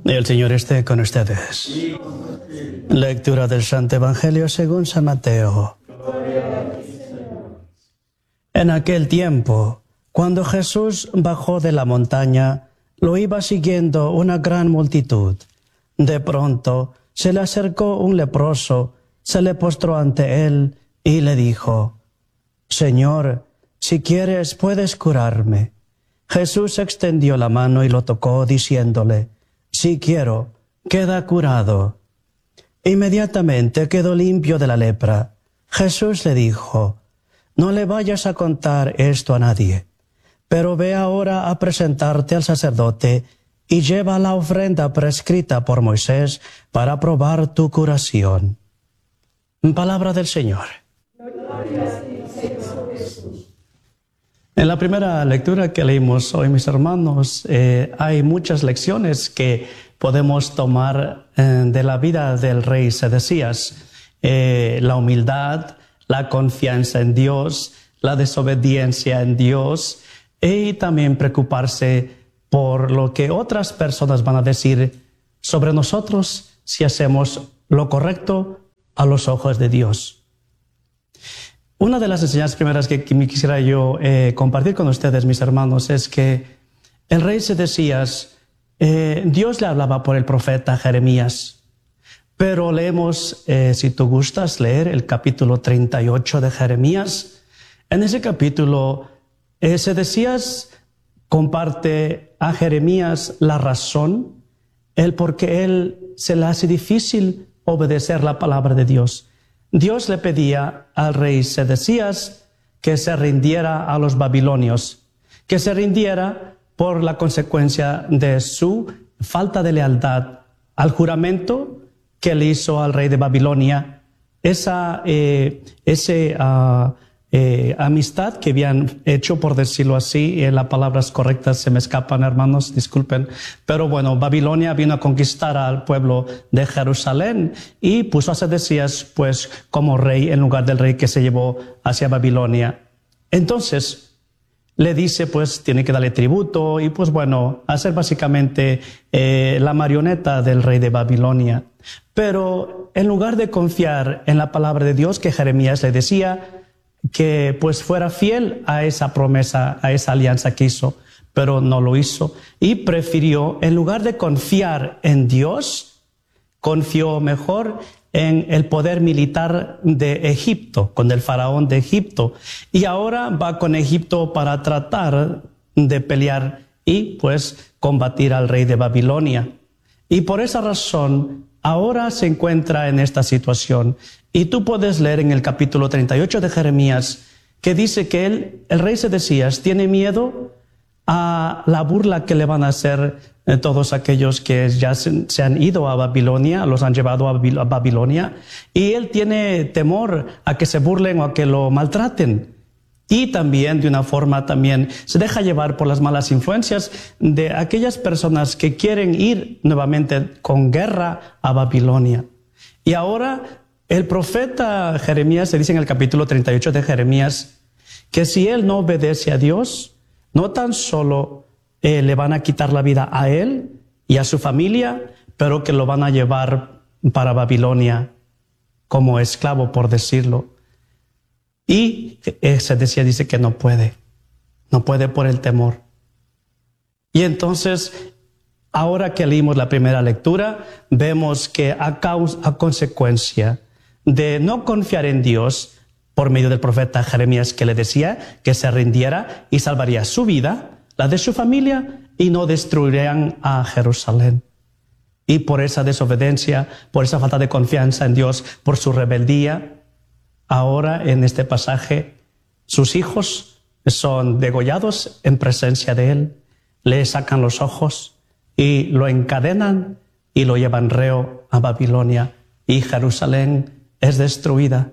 El Señor esté con ustedes. Lectura del Santo Evangelio según San Mateo. En aquel tiempo, cuando Jesús bajó de la montaña, lo iba siguiendo una gran multitud. De pronto se le acercó un leproso, se le postró ante él y le dijo: Señor, si quieres puedes curarme. Jesús extendió la mano y lo tocó, diciéndole: Sí quiero, queda curado. Inmediatamente quedó limpio de la lepra. Jesús le dijo: No le vayas a contar esto a nadie, pero ve ahora a presentarte al sacerdote y lleva la ofrenda prescrita por Moisés para probar tu curación. Palabra del Señor. En la primera lectura que leímos hoy, mis hermanos, hay muchas lecciones que podemos tomar de la vida del rey Sedecías. La humildad, la confianza en Dios, la desobediencia en Dios y también preocuparse por lo que otras personas van a decir sobre nosotros si hacemos lo correcto a los ojos de Dios. Una de las enseñanzas primeras que quisiera yo compartir con ustedes, mis hermanos, es que el rey Sedecías, Dios le hablaba por el profeta Jeremías. Pero leemos, si tú gustas leer el capítulo 38 de Jeremías. En ese capítulo, Sedecías comparte a Jeremías la razón, el por qué él se le hace difícil obedecer la palabra de Dios. Dios le pedía al rey Sedecías que se rindiera a los babilonios, que se rindiera por la consecuencia de su falta de lealtad al juramento que le hizo al rey de Babilonia, esa amistad que habían hecho, por decirlo así, las palabras correctas se me escapan, hermanos, disculpen, pero bueno, Babilonia vino a conquistar al pueblo de Jerusalén y puso a Sedecías pues como rey en lugar del rey que se llevó hacia Babilonia. Entonces le dice pues tiene que darle tributo y pues bueno, hacer básicamente la marioneta del rey de Babilonia. Pero en lugar de confiar en la palabra de Dios que Jeremías le decía, que pues fuera fiel a esa promesa, a esa alianza que hizo, pero no lo hizo y prefirió, en lugar de confiar en Dios, confió mejor en el poder militar de Egipto, con el faraón de Egipto, y ahora va con Egipto para tratar de pelear y pues combatir al rey de Babilonia. Y por esa razón ahora se encuentra en esta situación. Y tú puedes leer en el capítulo 38 de Jeremías que dice que el rey Sedecías tiene miedo a la burla que le van a hacer todos aquellos que ya se han ido a Babilonia, los han llevado a Babilonia, y él tiene temor a que se burlen o a que lo maltraten. Y también de una forma también se deja llevar por las malas influencias de aquellas personas que quieren ir nuevamente con guerra a Babilonia. Y ahora el profeta Jeremías se dice en el capítulo 38 de Jeremías que si él no obedece a Dios, no tan solo le van a quitar la vida a él y a su familia, pero que lo van a llevar para Babilonia como esclavo, por decirlo. Y Sedecías dice que no puede por el temor. Y entonces, ahora que leímos la primera lectura, vemos que a consecuencia de no confiar en Dios, por medio del profeta Jeremías que le decía que se rindiera y salvaría su vida, la de su familia, y no destruirían a Jerusalén. Y por esa desobediencia, por esa falta de confianza en Dios, por su rebeldía, ahora en este pasaje sus hijos son degollados en presencia de él, le sacan los ojos y lo encadenan y lo llevan reo a Babilonia, y Jerusalén es destruida.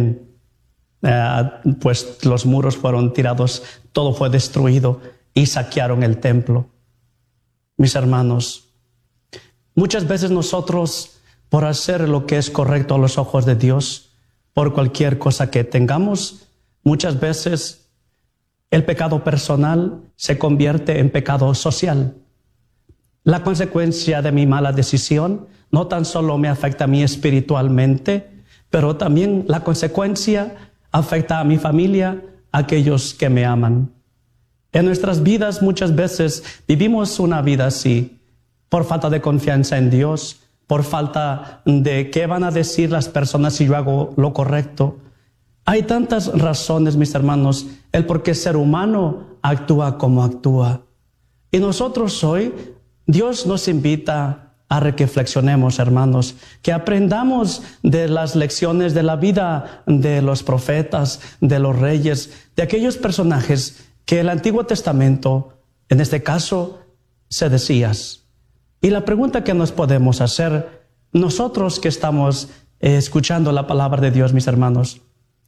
Pues los muros fueron tirados, todo fue destruido y saquearon el templo. Mis hermanos, muchas veces nosotros, por hacer lo que es correcto a los ojos de Dios, por cualquier cosa que tengamos, muchas veces el pecado personal se convierte en pecado social. la consecuencia de mi mala decisión no tan solo me afecta a mí espiritualmente, pero también la consecuencia afecta a mi familia, a aquellos que me aman. En nuestras vidas muchas veces vivimos una vida así, por falta de confianza en Dios, por falta de qué van a decir las personas si yo hago lo correcto. Hay tantas razones, mis hermanos, el por qué el ser humano actúa como actúa. Y nosotros hoy, Dios nos invita a reflexionemos, hermanos, que aprendamos de las lecciones de la vida de los profetas, de los reyes, de aquellos personajes que el Antiguo Testamento, en este caso, se decía. Y la pregunta que nos podemos hacer, nosotros que estamos escuchando la palabra de Dios, mis hermanos,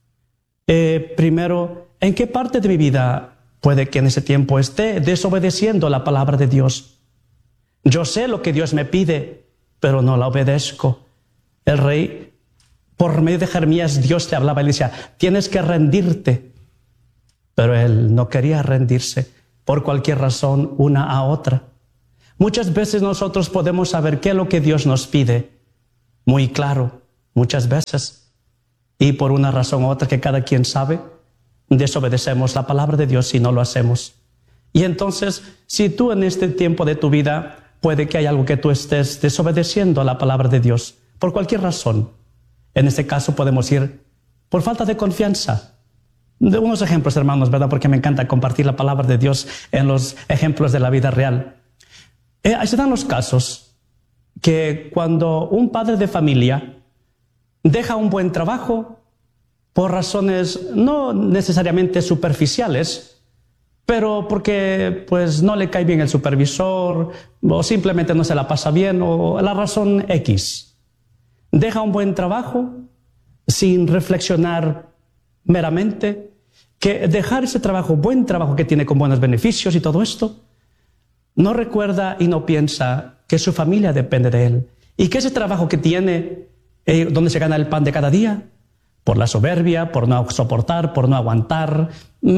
primero, ¿en qué parte de mi vida puede que en ese tiempo esté desobedeciendo la palabra de Dios? Yo sé lo que Dios me pide, pero no la obedezco. El rey, por medio de Jeremías, Dios le hablaba y le decía, tienes que rendirte. Pero él no quería rendirse por cualquier razón, una a otra. Muchas veces nosotros podemos saber qué es lo que Dios nos pide, muy claro, muchas veces. Y por una razón u otra que cada quien sabe, desobedecemos la palabra de Dios si no lo hacemos. Y entonces, si tú en este tiempo de tu vida puede que haya algo que tú estés desobedeciendo a la palabra de Dios, por cualquier razón. En este caso podemos ir por falta de confianza. De unos ejemplos, hermanos, ¿verdad? Porque me encanta compartir la palabra de Dios en los ejemplos de la vida real. Ahí se dan los casos que cuando un padre de familia deja un buen trabajo por razones no necesariamente superficiales, pero porque pues no le cae bien el supervisor o simplemente no se la pasa bien o la razón X. Deja un buen trabajo sin reflexionar meramente que dejar ese trabajo, buen trabajo que tiene con buenos beneficios y todo esto, no recuerda y no piensa que su familia depende de él y que ese trabajo que tiene, donde se gana el pan de cada día, por la soberbia, por no soportar, por no aguantar,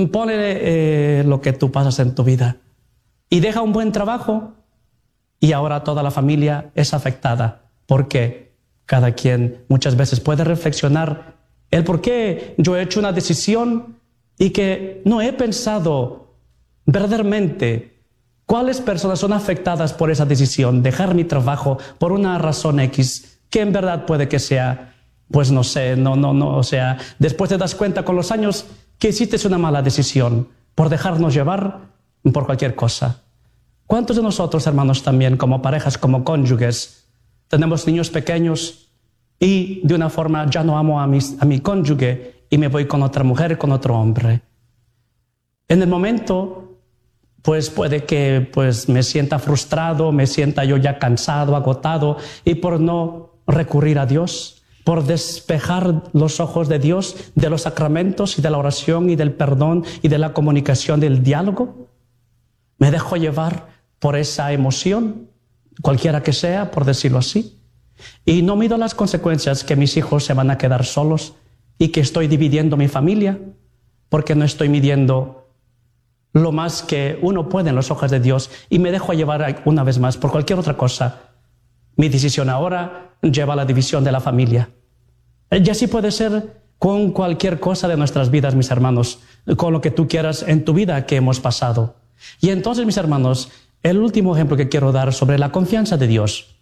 ponle lo que tú pasas en tu vida. Y deja un buen trabajo y ahora toda la familia es afectada. Porque cada quien muchas veces puede reflexionar el por qué yo he hecho una decisión y que no he pensado verdaderamente cuáles personas son afectadas por esa decisión, dejar mi trabajo por una razón X, que en verdad puede que sea, pues no sé, o sea, después te das cuenta con los años que hiciste una mala decisión por dejarnos llevar por cualquier cosa. ¿Cuántos de nosotros, hermanos, también como parejas, como cónyuges, tenemos niños pequeños y de una forma ya no amo a mi cónyuge y me voy con otra mujer, con otro hombre? En el momento, pues puede que pues me sienta frustrado, me sienta yo ya cansado, agotado, y por no recurrir a Dios, por despejar los ojos de Dios de los sacramentos y de la oración y del perdón y de la comunicación, del diálogo, me dejo llevar por esa emoción, cualquiera que sea, por decirlo así, y no mido las consecuencias que mis hijos se van a quedar solos y que estoy dividiendo mi familia, porque no estoy midiendo lo más que uno puede en los ojos de Dios y me dejo llevar una vez más por cualquier otra cosa. Mi decisión ahora lleva a la división de la familia. Y así puede ser con cualquier cosa de nuestras vidas, mis hermanos, con lo que tú quieras en tu vida que hemos pasado. Y entonces, mis hermanos, el último ejemplo que quiero dar sobre la confianza de Dios.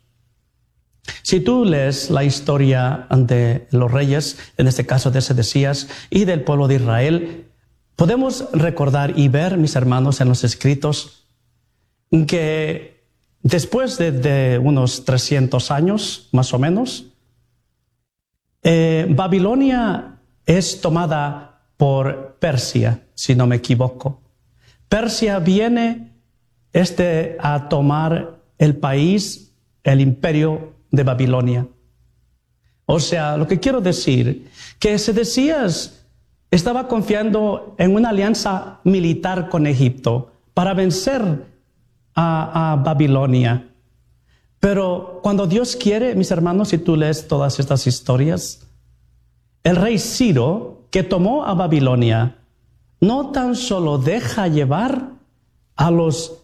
Si tú lees la historia de los reyes, en este caso de Sedecías y del pueblo de Israel, podemos recordar y ver, mis hermanos, en los escritos que después de unos 300 años, más o menos, Babilonia es tomada por Persia, si no me equivoco. Persia viene a tomar el país, el imperio de Babilonia. O sea, lo que quiero decir, que Sedecías estaba confiando en una alianza militar con Egipto para vencer a Babilonia. Pero cuando Dios quiere, mis hermanos, si tú lees todas estas historias, el rey Ciro, que tomó a Babilonia, no tan solo deja llevar a los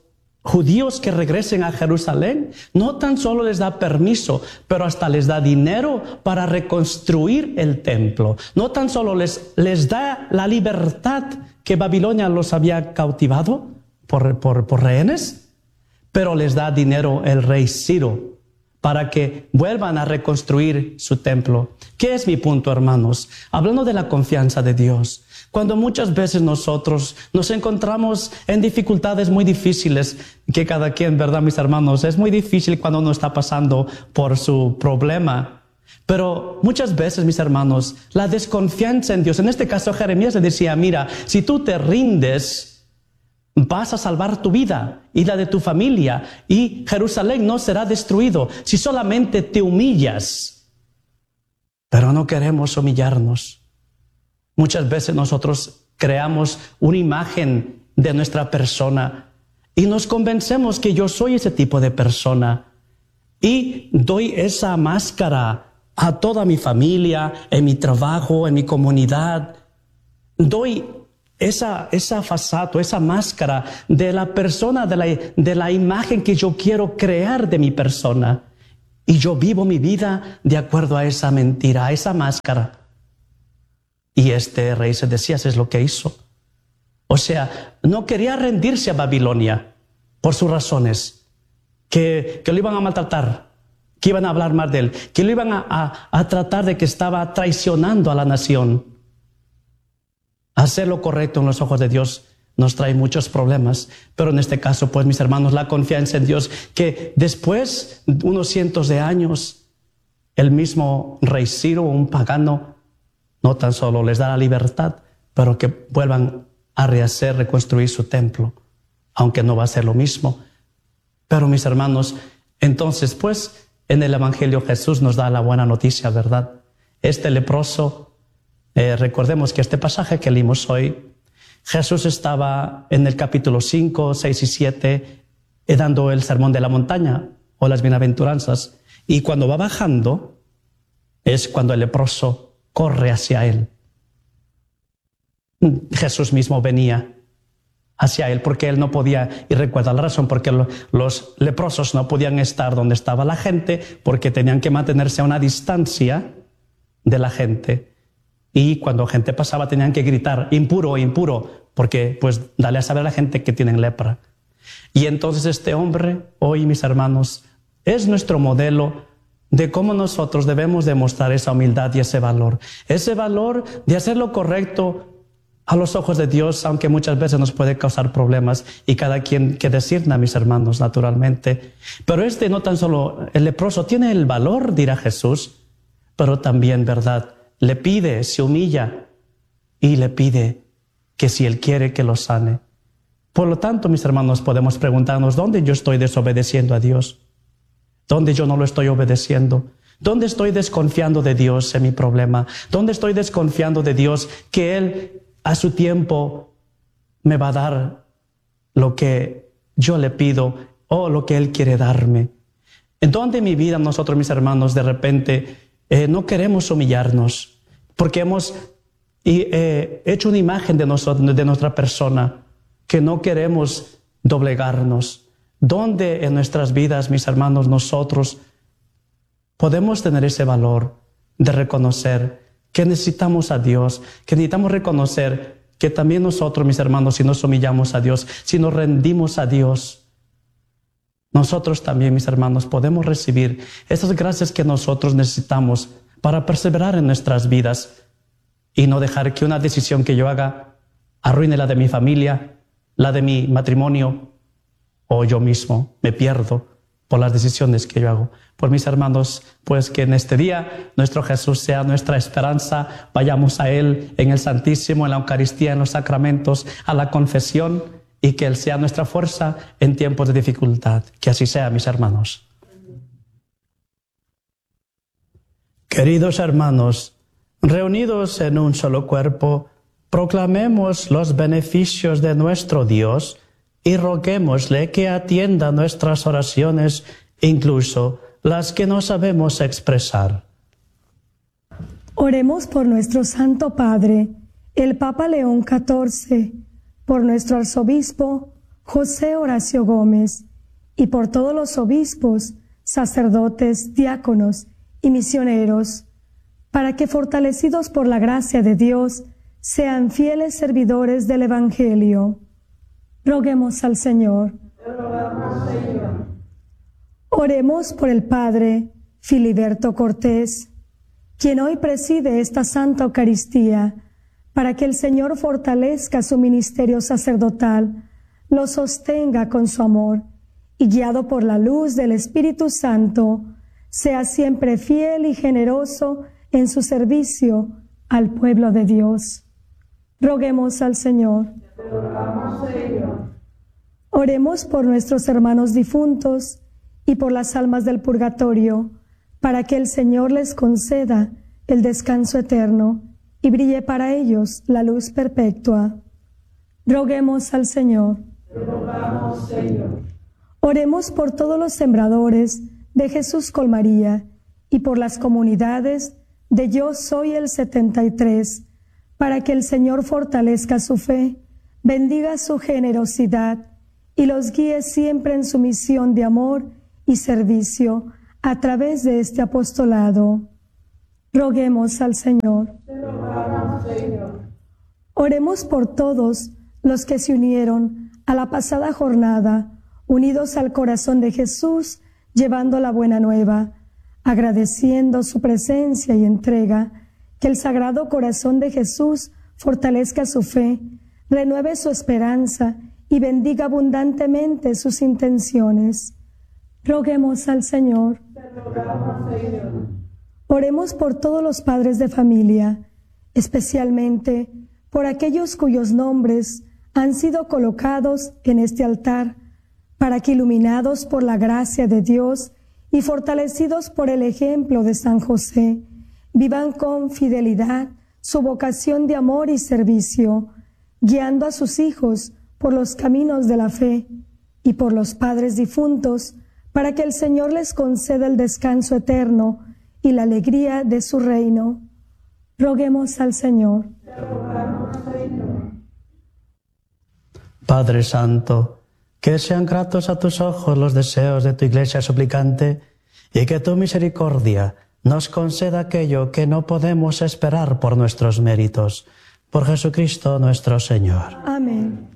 judíos que regresen a Jerusalén, no tan solo les da permiso, pero hasta les da dinero para reconstruir el templo. No tan solo les da la libertad que Babilonia los había cautivado por rehenes, pero les da dinero el rey Ciro para que vuelvan a reconstruir su templo. ¿Qué es mi punto, hermanos? Hablando de la confianza de Dios. Cuando muchas veces nosotros nos encontramos en dificultades muy difíciles, que cada quien, ¿verdad, mis hermanos? Es muy difícil cuando uno está pasando por su problema. Pero muchas veces, mis hermanos, la desconfianza en Dios, en este caso Jeremías le decía, mira, si tú te rindes, vas a salvar tu vida y la de tu familia, y Jerusalén no será destruido si solamente te humillas. Pero no queremos humillarnos. Muchas veces nosotros creamos una imagen de nuestra persona y nos convencemos que yo soy ese tipo de persona y doy esa máscara a toda mi familia, en mi trabajo, en mi comunidad. Doy esa façade, esa máscara de la persona, de la imagen que yo quiero crear de mi persona. Y yo vivo mi vida de acuerdo a esa mentira, a esa máscara. Y este rey Sedecías es lo que hizo. O sea, no quería rendirse a Babilonia por sus razones, que lo iban a maltratar, que iban a hablar mal de él, que lo iban a tratar de que estaba traicionando a la nación. Hacer lo correcto en los ojos de Dios nos trae muchos problemas, pero en este caso, pues, mis hermanos, la confianza en Dios, que después de unos cientos de años, el mismo rey Ciro, un pagano, no tan solo les da la libertad, pero que vuelvan a rehacer, reconstruir su templo, aunque no va a ser lo mismo. Pero, mis hermanos, entonces, pues, en el Evangelio Jesús nos da la buena noticia, ¿verdad? Este leproso, recordemos que este pasaje que leímos hoy, Jesús estaba en el capítulo 5, 6 y 7, dando el sermón de la montaña o las bienaventuranzas. Y cuando va bajando, es cuando el leproso corre hacia él. Jesús mismo venía hacia él porque él no podía, y recuerda la razón, porque los leprosos no podían estar donde estaba la gente porque tenían que mantenerse a una distancia de la gente. Y cuando gente pasaba tenían que gritar, impuro, impuro, porque pues dale a saber a la gente que tienen lepra. Y entonces este hombre, hoy, mis hermanos, es nuestro modelo de cómo nosotros debemos demostrar esa humildad y ese valor de hacer lo correcto a los ojos de Dios, aunque muchas veces nos puede causar problemas, y cada quien que discierna, mis hermanos, naturalmente. Pero no tan solo el leproso tiene el valor de ir a Jesús, pero también, ¿verdad?, le pide, se humilla y le pide que si él quiere que lo sane. Por lo tanto, mis hermanos, podemos preguntarnos, ¿dónde yo estoy desobedeciendo a Dios? ¿Dónde yo no lo estoy obedeciendo? ¿Dónde estoy desconfiando de Dios en mi problema? ¿Dónde estoy desconfiando de Dios que Él a su tiempo me va a dar lo que yo le pido o lo que Él quiere darme? ¿En dónde en mi vida nosotros, mis hermanos, de repente no queremos humillarnos porque hemos hecho una imagen de nosotros, de nuestra persona, que no queremos doblegarnos? ¿Dónde en nuestras vidas, mis hermanos, nosotros podemos tener ese valor de reconocer que necesitamos a Dios, que necesitamos reconocer que también nosotros, mis hermanos, si nos humillamos a Dios, si nos rendimos a Dios, nosotros también, mis hermanos, podemos recibir esas gracias que nosotros necesitamos para perseverar en nuestras vidas y no dejar que una decisión que yo haga arruine la de mi familia, la de mi matrimonio, o yo mismo me pierdo por las decisiones que yo hago. Por mis hermanos, pues que en este día nuestro Jesús sea nuestra esperanza, vayamos a Él en el Santísimo, en la Eucaristía, en los sacramentos, a la confesión, y que Él sea nuestra fuerza en tiempos de dificultad. Que así sea, mis hermanos. Queridos hermanos, reunidos en un solo cuerpo, proclamemos los beneficios de nuestro Dios y roguémosle que atienda nuestras oraciones, incluso las que no sabemos expresar. Oremos por nuestro Santo Padre, el Papa León XIV, por nuestro arzobispo, José Horacio Gómez, y por todos los obispos, sacerdotes, diáconos y misioneros, para que, fortalecidos por la gracia de Dios, sean fieles servidores del Evangelio. Roguemos al Señor. Oremos por el Padre Filiberto Cortés, quien hoy preside esta Santa Eucaristía, para que el Señor fortalezca su ministerio sacerdotal, lo sostenga con su amor y, guiado por la luz del Espíritu Santo, sea siempre fiel y generoso en su servicio al pueblo de Dios. Roguemos al Señor. Oremos por nuestros hermanos difuntos y por las almas del purgatorio, para que el Señor les conceda el descanso eterno y brille para ellos la luz perpetua. Roguemos al Señor. Oremos por todos los sembradores de Jesús con María y por las comunidades de Yo Soy el 73, para que el Señor fortalezca su fe, bendiga su generosidad y los guíe siempre en su misión de amor y servicio a través de este apostolado. Roguemos al Señor. Oremos por todos los que se unieron a la pasada jornada, unidos al corazón de Jesús, llevando la buena nueva, agradeciendo su presencia y entrega, que el Sagrado Corazón de Jesús fortalezca su fe, renueve su esperanza y bendiga abundantemente sus intenciones. Roguemos al Señor. Oremos por todos los padres de familia, especialmente por aquellos cuyos nombres han sido colocados en este altar, para que, iluminados por la gracia de Dios y fortalecidos por el ejemplo de San José, vivan con fidelidad su vocación de amor y servicio, guiando a sus hijos por los caminos de la fe, y por los padres difuntos, para que el Señor les conceda el descanso eterno y la alegría de su reino. Roguemos al Señor. Padre Santo, que sean gratos a tus ojos los deseos de tu Iglesia suplicante, y que tu misericordia nos conceda aquello que no podemos esperar por nuestros méritos. Por Jesucristo nuestro Señor. Amén.